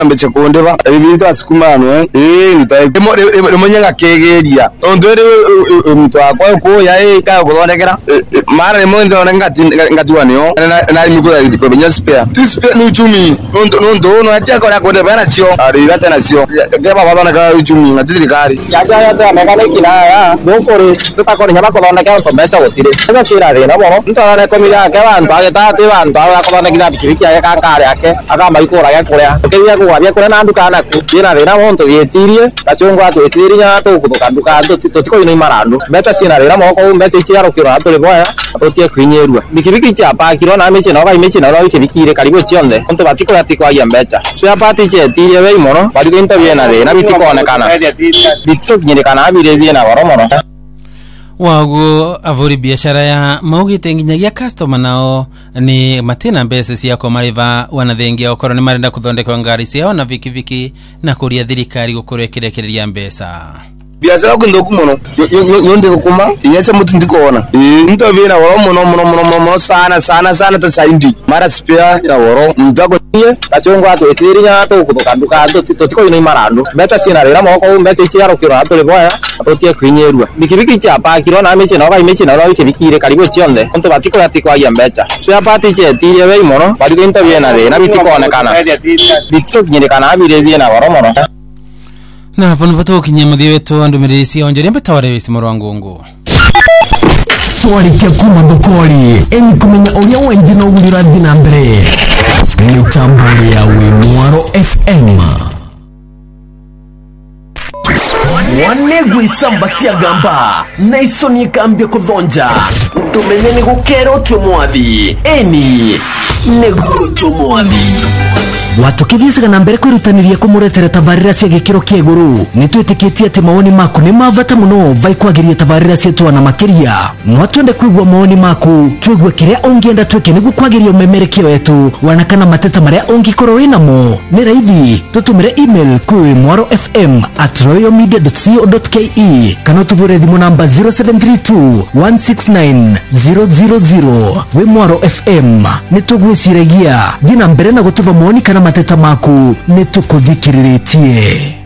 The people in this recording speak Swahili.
Mbeche kondeba ibintu asikumano nitaye monyenga kegeria ondere mtu akwa ko yae ka kudondekera mara ni mondo ngati wanio na mikura ibiko benyespea tispe ni uchumi ndo atia kwa konde bana chio ari lata na sio geba badona ka uchumi ngati dirikari ya ta mekana kinaya bokore tutakore nyama kudondekera to mecha gotire esa sira re na bono ntara ko mira ke bantu ageta bantu akudondekera bikiriki ya kankare yake aka maikora ya korea kebiya ko wabia kora na ndukana kira rera monto yetirie kachongo atu yetiria to kutokanduka totiko ino imarando beta sina rera moko beta ichiro kira atu leboya apotie kwinyerua bikibiki chapa kiro na meche na imeche na ro ikibikire karibu chionde onto batiko atiko ya beta spare party chetirie we mono bali interview na rera bitiko onekana bitiko nyirekana abire bie na waro mono wago avori biashara ya maugite nginyagia customer nao ni matena mbese siako mariva wanathengia okoro ni marenda kuthondeka ngari ciao na vikiviki na kuria thirikari gukorwo ikirekereria mbesa biashara kundoku mono yonde kuma yese mutu ndikona nto vina woro mono sana ta saindi mara spare ya woro mtago ye kachongo atu etirinya to kutokanduka totiko ino imarando beta sina rera moko beta ichiro kiro atu leboya apotie kwinyerua bikibiki chapa kiro na meche na ro ikibikire karibu chionde onto batiko atiko ya beta spare party chetirie we mono bali interview na rera bitiko onekana bitiko nyirekana abire bie na woro mono na vono kinyamuthi wetu andumirisi onjere mbetaware wisi morwangungu twarikia kuma thokori eni kumenya uria wengi no gurira thina mbere ni tamburi ya Mwaro FM wanegwi samba cia gamba na isoni kambia kuthonja tumenye ni gukero tumwathi eni nego tumwathi watokithisiga na mbere kwirutaniria kumuretera tabarira cia gikiro kia iguru nitwitikitie ati maoni maku ni mavata muno vai kwagiria tabarira cietu na makiria no twende kuigwa maoni maku tuigwe kiria ungienda twike nigu kwagiria umemerekio wetu wanakana mateta maria ungikorwo winamo ni raithi tutumire email kwi mwarofm@royalmedia.co.ke kana tuvure thimu namba 0732 169 000 we Mwaro FM nitugwiciragia thina mbere na gutuva maoni kana mateta maku nitukuthikiritie